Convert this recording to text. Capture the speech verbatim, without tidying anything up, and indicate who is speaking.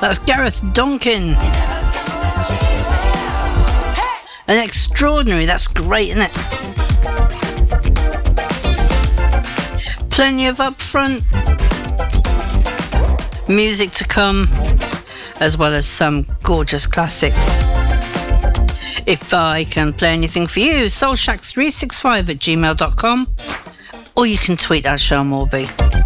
Speaker 1: That's Gareth Donkin. An Extraordinary, that's great, isn't it? Plenty of upfront music to come, as well as some gorgeous classics. If I can play anything for you, soul shack three six five at gmail dot com, or you can tweet at Cheryl Morby.